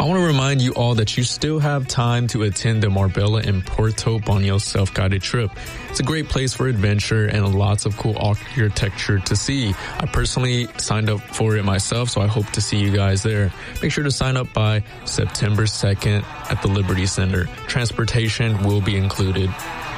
I want to remind you all that you still have time to attend the Marbella and Puerto Baños self-guided trip. It's a great place for adventure and lots of cool architecture to see. I personally signed up for it myself, so I hope to see you guys there. Make sure to sign up by September 2nd at the Liberty Center. Transportation will be included.